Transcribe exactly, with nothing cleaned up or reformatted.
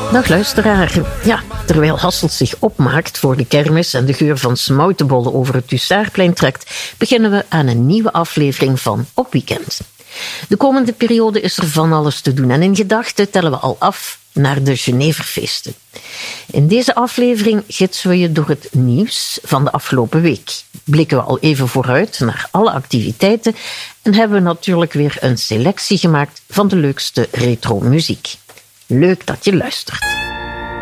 Dag luisteraar. Ja, terwijl Hasselt zich opmaakt voor de kermis en de geur van smoutenbollen over het Hussarplein trekt, beginnen we aan een nieuwe aflevering van Op Weekend. De komende periode is er van alles te doen en in gedachten tellen we al af naar de Geneverfeesten. In deze aflevering gidsen we je door het nieuws van de afgelopen week. Blikken we al even vooruit naar alle activiteiten en hebben we natuurlijk weer een selectie gemaakt van de leukste retro-muziek. Leuk dat je luistert.